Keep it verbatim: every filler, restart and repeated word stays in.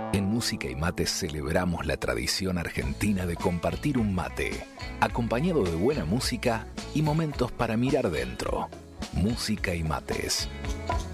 En Música y Mates celebramos la tradición argentina de compartir un mate, acompañado de buena música y momentos para mirar dentro. Música y Mates.